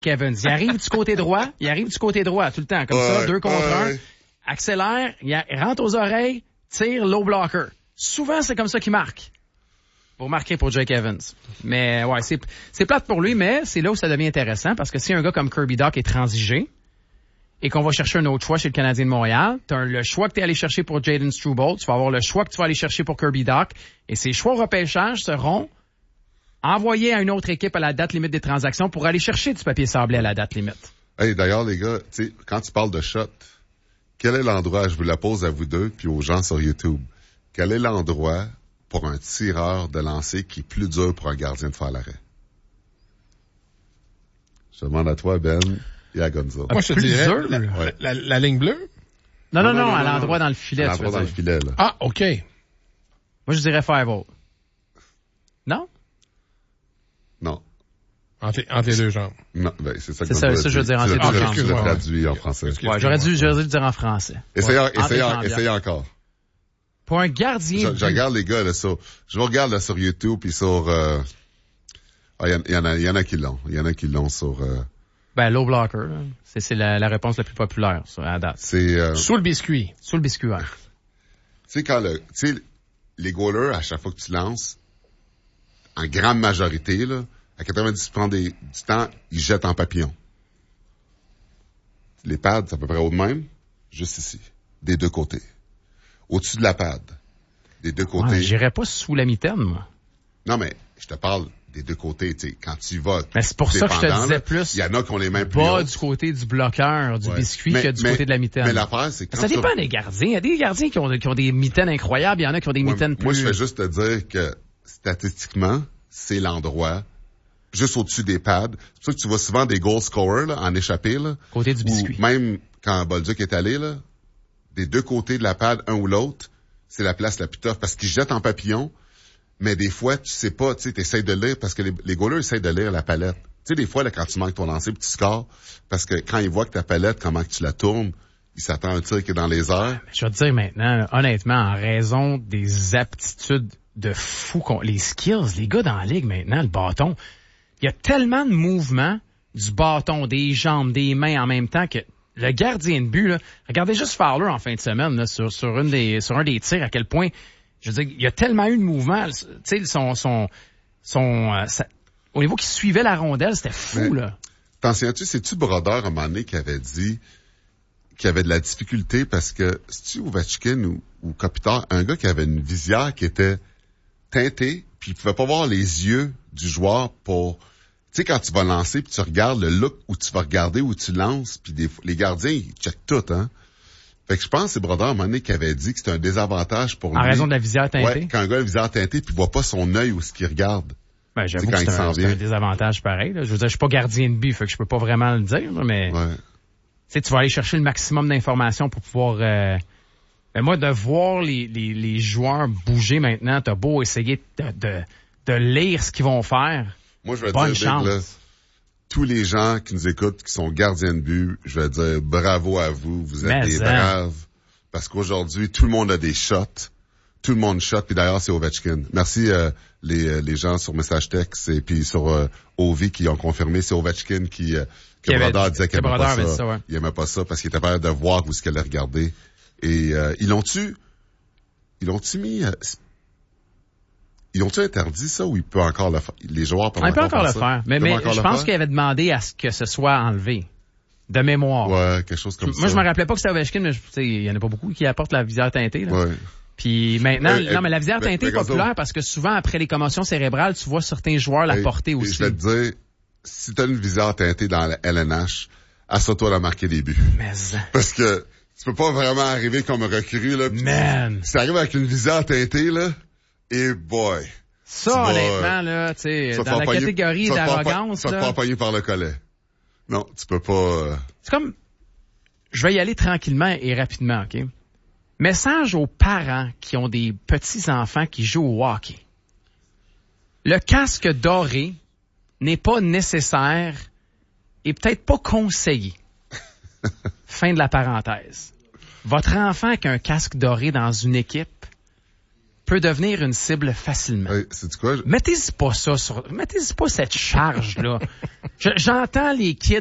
Evans. Il arrive du côté droit tout le temps, comme ça, 2 contre 1, accélère, il rentre aux oreilles, tire, low blocker. Souvent, c'est comme ça qu'il marque. Pour marquer pour Jake Evans. Mais ouais, c'est plate pour lui, mais c'est là où ça devient intéressant, parce que si un gars comme Kirby Dach est transigé, et qu'on va chercher un autre choix chez le Canadien de Montréal, tu as le choix que tu es allé chercher pour Jayden Struble, tu vas avoir le choix que tu vas aller chercher pour Kirby Dach, et ces choix au repêchage seront envoyés à une autre équipe à la date limite des transactions pour aller chercher du papier sablé à la date limite. Hey, d'ailleurs, les gars, tu sais, quand tu parles de shot, quel est l'endroit, je vous la pose à vous deux, puis aux gens sur YouTube, quel est l'endroit pour un tireur de lancer qui est plus dur pour un gardien de faire l'arrêt? Je demande à toi, Ben. Et à Gonzo. Moi, je te dirais la ligne bleue? Non, à l'endroit dans le filet. À l'endroit dans le filet, là. Ah, OK. Moi, je dirais 5-0. Non? Non. Entre les deux jambes. Non, ben, c'est ça que ça, je veux dire entre les deux jambes. Tu l'as traduit en français. Ouais, j'aurais dû le dire en français. Essayez encore. Pour un gardien. Je regarde les gars, là, je vous regarde, là, sur YouTube, puis sur, il y en a qui l'ont. Il y en a qui l'ont sur, low blocker, là. C'est la réponse la plus populaire, à la date. C'est, sous le biscuit. Sous le biscuit, ouais. Tu sais, les goalers, à chaque fois que tu lances, en grande majorité, là, à 90% du temps, ils jettent en papillon. Les pads, c'est à peu près au même, juste ici, des deux côtés. Au-dessus de la pad, des deux côtés. Ouais, j'irais pas sous la mitaine, moi. Non, mais je te parle des deux côtés, tu sais, quand tu vas. Mais c'est pour ça que je te disais plus. Il y en a qui ont les mains plus bas hautes. Du côté du bloqueur, du biscuit, que du côté de la mitaine. Mais l'affaire, c'est que ça dépend des gardiens. Il y a des gardiens qui ont des mitaines incroyables, il y en a qui ont des mitaines plus... Moi, je vais juste te dire que, statistiquement, c'est l'endroit juste au-dessus des pads. C'est pour ça que tu vois souvent des goal scorers, là, en échappée, là. Côté du biscuit. Même quand Bolduc est allé, là, des deux côtés de la pad, un ou l'autre, c'est la place la plus tough parce qu'ils jettent en papillon. Mais des fois, tu sais pas, tu sais, t'essayes de lire, parce que les goalers essayent de lire la palette. Tu sais, des fois, là, quand tu manques ton lancer, puis tu scores, parce que quand ils voient que ta palette, comment que tu la tournes, ils s'attendent à un tir qui est dans les airs. Je vais te dire maintenant, honnêtement, en raison des aptitudes de fou, les skills, les gars dans la ligue maintenant, le bâton, il y a tellement de mouvements du bâton, des jambes, des mains en même temps que le gardien de but, là, regardez juste Fowler en fin de semaine, là, sur un des tirs, à quel point, je veux dire, il y a tellement eu de mouvements, tu sais, au niveau qu'il suivait la rondelle, c'était fou, là. T'en souviens-tu, c'est-tu Brodeur, à un moment donné, qui avait dit qu'il avait de la difficulté parce que, c'est-tu Ovechkin ou Kopitar, un gars qui avait une visière qui était teintée, puis il pouvait pas voir les yeux du joueur pour... Tu sais, quand tu vas lancer, puis tu regardes le look où tu vas regarder, où tu lances, puis les gardiens, ils checkent tout, hein. Fait que je pense que c'est Brodeur, à un moment donné, qui avait dit que c'était un désavantage pour lui. En raison de la visière teintée? Ouais, quand un gars a la visière teintée, puis il voit pas son œil où ce qu'il regarde. Ben, j'avoue que c'est un désavantage pareil, là. Je veux dire, je suis pas gardien de but, fait que je peux pas vraiment le dire, mais... Ouais. Tu sais, tu vas aller chercher le maximum d'informations pour pouvoir... Ben moi, de voir les joueurs bouger maintenant, t'as beau essayer de lire ce qu'ils vont faire. Moi, je vais bonne dire, chance. Là, tous les gens qui nous écoutent, qui sont gardiens de but, je vais dire bravo à vous. Vous êtes des braves. Parce qu'aujourd'hui, tout le monde a des shots. Tout le monde shot. Puis d'ailleurs, c'est Ovechkin. Merci les gens sur Message Texte et puis sur Ovi qui ont confirmé. C'est Ovechkin que Brodeur disait qu'il aimait pas ça. Ouais. Il aimait pas ça parce qu'il était pas de voir où ce qu'elle allait regarder. Et ils l'ont-tu mis... Ils ont-tu interdit ça ou il peut encore le faire? Les joueurs peuvent encore le faire. Mais je pense qu'il avait demandé à ce que ce soit enlevé. De mémoire. Ouais, quelque chose comme ça. Moi, je me rappelais pas que c'était Ovechkin, mais il y en a pas beaucoup qui apportent la visière teintée, là. Ouais. Puis maintenant, mais la visière teintée est populaire parce que souvent, après les commotions cérébrales, tu vois certains joueurs la porter aussi. Je vais te dire, si t'as une visière teintée dans la LNH, assure-toi de marquer des buts. Mais... Parce que tu peux pas vraiment arriver comme recrue, là. Man! Si t'arrives avec une visière teintée, là, et boy. Ça, honnêtement, là, tu sais, dans la catégorie d'arrogance, là. Tu vas te faire pogner par le collet. Non, tu peux pas... C'est comme... Je vais y aller tranquillement et rapidement, OK? Message aux parents qui ont des petits-enfants qui jouent au hockey. Le casque doré n'est pas nécessaire et peut-être pas conseillé. Fin de la parenthèse. Votre enfant avec un casque doré dans une équipe peut devenir une cible facilement. C'est quoi? Mettez-y pas cette charge-là. J'entends les kids